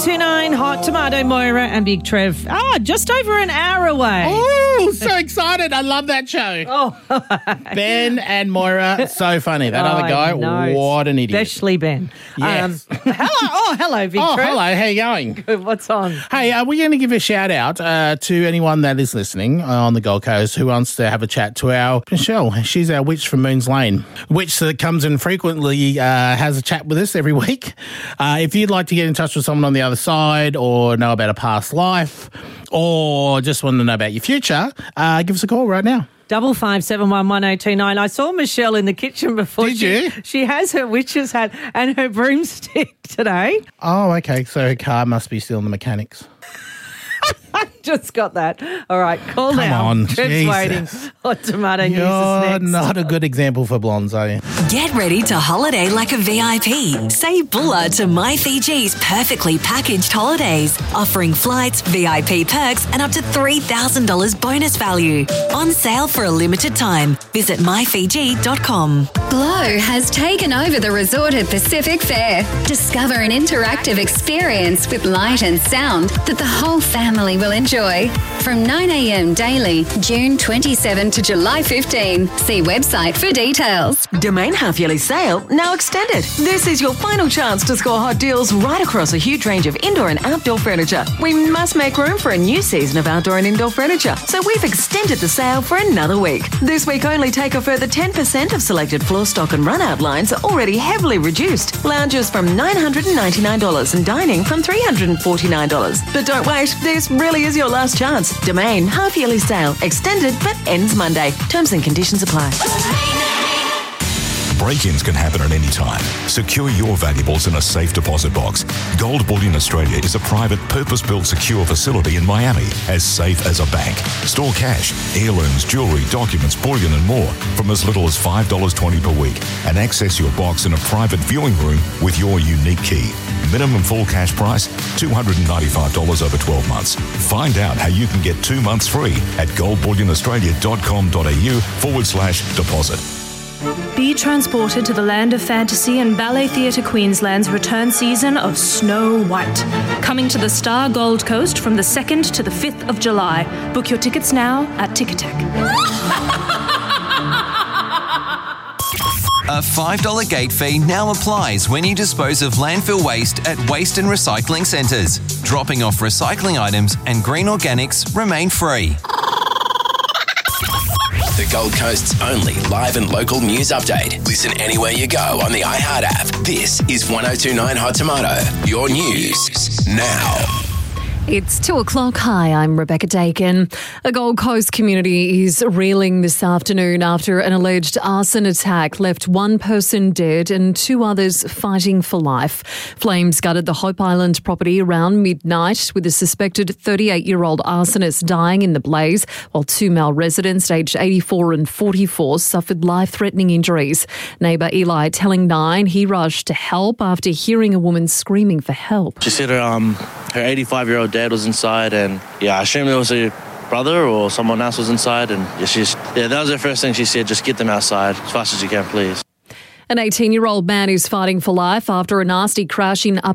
1029 Hot Tomato, Moira and Big Trev. Just over an hour away. Oh, so excited. I love that show. Oh, Ben and Moira, so funny. That other guy, what an idiot. Especially Ben. Yes. Hello, Big Trev. Hello. How you going? Good. What's on? Hey, we're going to give a shout out to anyone that is listening on the Gold Coast who wants to have a chat to our Michelle. She's our witch from Moons Lane, witch that comes and frequently has a chat with us every week. If you'd like to get in touch with someone on the other side or know about a past life or just want to know about your future, give us a call right now. 55711029. I saw Michelle in the kitchen before. Did you? She has her witch's hat and her broomstick today. Oh, okay. So her car must be still in the mechanics. Just got that. All right, call Come now. on, Trev's Jesus. waiting. Hot Tomato News is You're next. not a good example for blondes, are you? Get ready to holiday like a VIP. Say bulla to My Fiji's perfectly packaged holidays, offering flights, VIP perks, and up to $3,000 bonus value. On sale for a limited time. Visit myfiji.com. Glow has taken over the resort at Pacific Fair. Discover an interactive experience with light and sound that the whole family will enjoy. From 9 a.m. daily, June 27 to July 15. See website for details. Domain half-yearly sale now extended. This is your final chance to score hot deals right across a huge range of indoor and outdoor furniture. We must make room for a new season of outdoor and indoor furniture, so we've extended the sale for another week. This week only, take a further 10% of selected floor stock and run-out lines are already heavily reduced. Lounges from $999 and dining from $349. But don't wait, this really is your last chance. Domain half-yearly sale extended but ends Monday. Terms and conditions apply. Break-ins can happen at any time. Secure your valuables in a safe deposit box. Gold Bullion Australia is a private, purpose-built, secure facility in Miami, as safe as a bank. Store cash, heirlooms, jewellery, documents, bullion and more from as little as $5.20 per week and access your box in a private viewing room with your unique key. Minimum full cash price, $295 over 12 months. Find out how you can get 2 months free at goldbullionaustralia.com.au/deposit. Be transported to the land of fantasy and Ballet Theatre Queensland's return season of Snow White. Coming to the Star Gold Coast from the 2nd to the 5th of July. Book your tickets now at Ticketek. A $5 gate fee now applies when you dispose of landfill waste at waste and recycling centres. Dropping off recycling items and green organics remain free. The Gold Coast's only live and local news update. Listen anywhere you go on the iHeart app. This is 1029 Hot Tomato. Your news now. It's 2:00. Hi, I'm Rebecca Dakin. A Gold Coast community is reeling this afternoon after an alleged arson attack left one person dead and two others fighting for life. Flames gutted the Hope Island property around midnight, with a suspected 38-year-old arsonist dying in the blaze, while two male residents aged 84 and 44 suffered life-threatening injuries. Neighbour Eli telling Nine he rushed to help after hearing a woman screaming for help. She said her 85-year-old dad was inside, and I assumed it was her brother or someone else was inside, and that was the first thing she said, just get them outside as fast as you can, please. An 18-year-old man is fighting for life after a nasty crash in